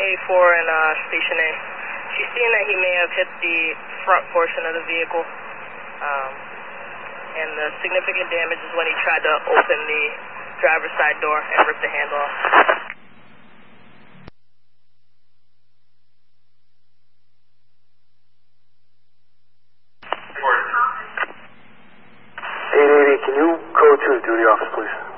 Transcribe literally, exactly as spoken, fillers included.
A four and uh, Station A. She's seen that he may have hit the front portion of the vehicle. Um, and the significant damage is when he tried to open the driver's side door and rip the handle off. eight eighty, can you code to the duty office, please?